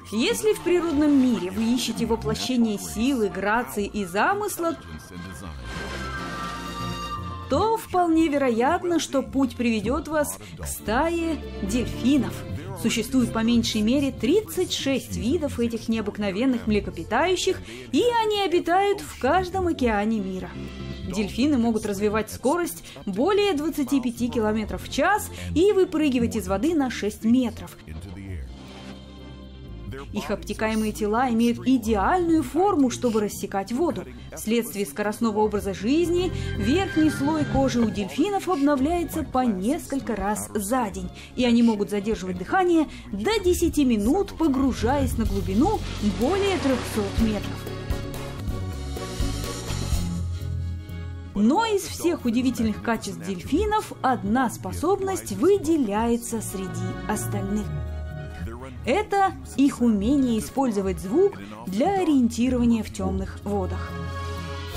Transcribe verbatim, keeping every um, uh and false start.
Если в природном мире вы ищете воплощение силы, грации и замысла, то вполне вероятно, что путь приведет вас к стае дельфинов. Существует по меньшей мере тридцать шесть видов этих необыкновенных млекопитающих, и они обитают в каждом океане мира. Дельфины могут развивать скорость более двадцати пяти километров в час и выпрыгивать из воды на шесть метров. Их обтекаемые тела имеют идеальную форму, чтобы рассекать воду. Вследствие скоростного образа жизни верхний слой кожи у дельфинов обновляется по несколько раз за день, и они могут задерживать дыхание до десяти минут, погружаясь на глубину более трёхсот метров. Но из всех удивительных качеств дельфинов одна способность выделяется среди остальных. Это их умение использовать звук для ориентирования в темных водах.